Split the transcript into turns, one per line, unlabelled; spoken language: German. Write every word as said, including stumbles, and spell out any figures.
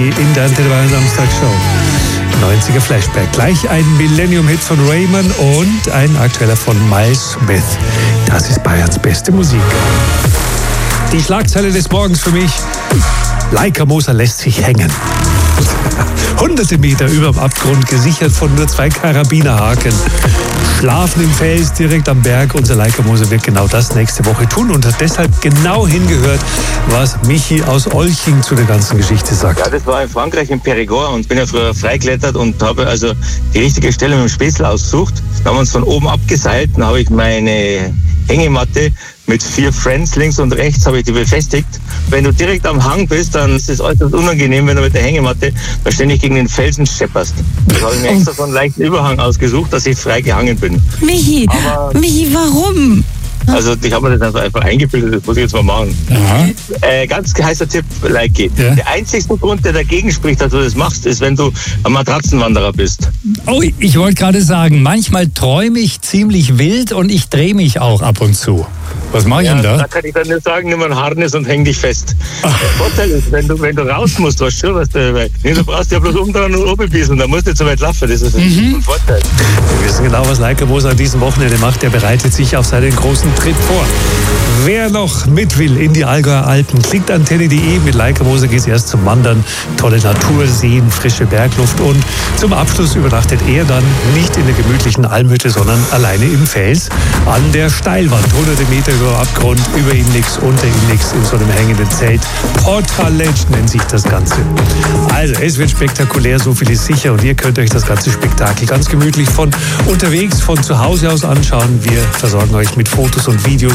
in der Antenne Bayern Samstagshow. neunziger Flashback. Gleich ein Millennium-Hit von Raymond und ein aktueller von Miles Smith. Das ist Bayerns beste Musik. Die Schlagzeile des Morgens für mich: Leica Moser lässt sich hängen. Hunderte Meter über dem Abgrund, gesichert von nur zwei Karabinerhaken. Schlafen im Fels direkt am Berg. Unser Leica Moser wird genau das nächste Woche tun und hat deshalb genau hingehört, was Michi aus Olching zu der ganzen Geschichte sagt.
Ja, das war in Frankreich, in Périgord, und bin ja früher freiklettert und habe also die richtige Stelle mit dem Spätzle ausgesucht. Da haben wir uns von oben abgeseilt, dann habe ich meine Hängematte mit vier Friends links und rechts habe ich die befestigt. Wenn du direkt am Hang bist, dann ist es äußerst unangenehm, wenn du mit der Hängematte da ständig gegen den Felsen schepperst. Das habe ich mir extra so einen leichten Überhang ausgesucht, dass ich frei gehangen bin.
Michi,
Aber
Michi, warum?
Also ich habe mir das einfach eingebildet, das muss ich jetzt mal machen. Äh, ganz heißer Tipp, Leiki. Ja. Der einzigste Grund, der dagegen spricht, dass du das machst, ist, wenn du ein Matratzenwanderer bist.
Oh, ich wollte gerade sagen, manchmal träume ich ziemlich wild und ich drehe mich auch ab und zu. Was mache ich
ja,
denn da?
Da kann ich dann nicht sagen, nimm ein Harnis und häng dich fest. Ach. Der Vorteil ist, wenn du, wenn du raus musst, weißt du, was du, nee, du brauchst ja bloß umdrehen und oben bissen, dann musst du nicht so weit laufen, das ist mhm. ein Vorteil.
Wir wissen genau, was Leica Moser an diesem Wochenende macht. Er bereitet sich auf seinen großen Tritt vor. Wer noch mit will in die Allgäuer Alpen, klickt antenne punkt de. Mit Leica Moser geht es erst zum Wandern, tolle Natur, Seen, frische Bergluft und zum Abschluss übernachtet er dann nicht in der gemütlichen Almhütte, sondern alleine im Fels an der Steilwand. Hunderte Meter über Abgrund, über ihm nichts, unter ihm nichts, in so einem hängenden Zelt. Portaledge nennt sich das Ganze. Also, es wird spektakulär, so viel ist sicher, und ihr könnt euch das ganze Spektakel ganz gemütlich von unterwegs, von zu Hause aus anschauen. Wir versorgen euch mit Fotos und Videos.